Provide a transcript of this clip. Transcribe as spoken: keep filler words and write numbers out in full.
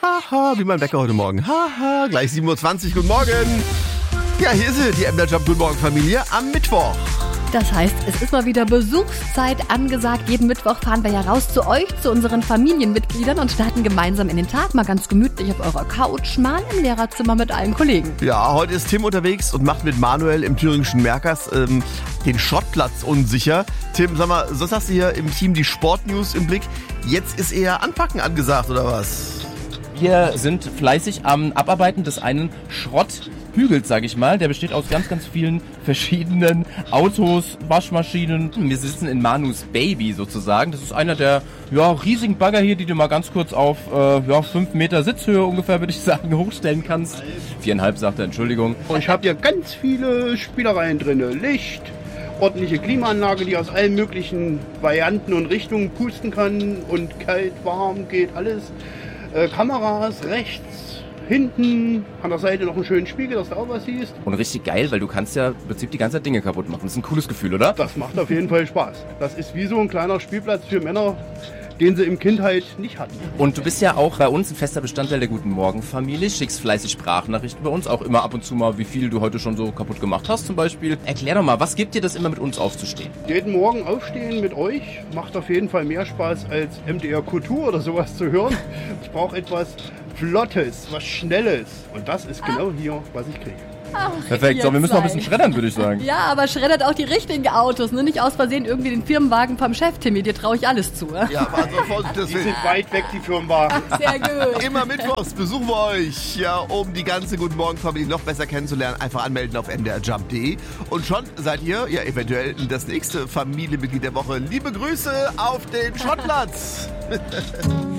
Haha, wie mein Wecker heute Morgen. Haha, gleich sieben Uhr zwanzig, guten Morgen. Ja, hier ist sie, die M D R Jump Guten Morgen Familie am Mittwoch. Das heißt, es ist mal wieder Besuchszeit angesagt. Jeden Mittwoch fahren wir ja raus zu euch, zu unseren Familienmitgliedern und starten gemeinsam in den Tag. Mal ganz gemütlich auf eurer Couch, mal im Lehrerzimmer mit allen Kollegen. Ja, heute ist Tim unterwegs und macht mit Manuel im thüringischen Merkers ähm, den Schrottplatz unsicher. Tim, sag mal, sonst hast du hier im Team die Sportnews im Blick. Jetzt ist eher Anpacken angesagt, oder was? Wir sind fleißig am Abarbeiten des einen Schrotthügels, sage ich mal. Der besteht aus ganz, ganz vielen verschiedenen Autos, Waschmaschinen. Wir sitzen in Manus Baby sozusagen. Das ist einer der ja, riesigen Bagger hier, die du mal ganz kurz auf äh, ja, fünf Meter Sitzhöhe ungefähr, würde ich sagen, hochstellen kannst. Viereinhalb, sagt er, Entschuldigung. Und ich habe hier ganz viele Spielereien drin. Licht, ordentliche Klimaanlage, die aus allen möglichen Varianten und Richtungen pusten kann. Und kalt, warm, geht alles. Äh, Kameras rechts, hinten, an der Seite noch einen schönen Spiegel, dass du auch was siehst. Und richtig geil, weil du kannst ja im Prinzip die ganze Zeit Dinge kaputt machen. Das ist ein cooles Gefühl, oder? Das macht auf jeden Fall Spaß. Das ist wie so ein kleiner Spielplatz für Männer, den sie im Kindheit nicht hatten. Und du bist ja auch bei uns ein fester Bestandteil der Guten Morgen Familie, schickst fleißig Sprachnachrichten bei uns, auch immer ab und zu mal, wie viel du heute schon so kaputt gemacht hast zum Beispiel. Erklär doch mal, was gibt dir das immer mit uns aufzustehen? Jeden Morgen aufstehen mit euch macht auf jeden Fall mehr Spaß als M D R Kultur oder sowas zu hören. Ich brauche etwas Flottes, was Schnelles und das ist genau hier, was ich kriege. Ach, Perfekt, so, wir müssen noch ein bisschen schreddern, würde ich sagen. Ja, aber schreddert auch die richtigen Autos, ne? Nicht aus Versehen irgendwie den Firmenwagen vom Chef, Timmy, dir traue ich alles zu. Ne? Ja, aber also Vorsicht, Die deswegen. sind weit weg, die Firmenwagen. Sehr gut. Immer mittwochs besuchen wir euch, ja, um die ganze Guten Morgen Familie noch besser kennenzulernen. Einfach anmelden auf m d r jump punkt d e und schon seid ihr ja eventuell das nächste Familienmitglied der Woche. Liebe Grüße auf den Schrottplatz.